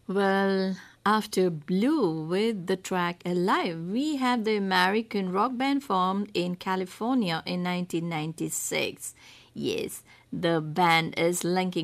Well, after Blue with the track Alive, we have the American rock band formed in California in 1996. Yes, the band is linking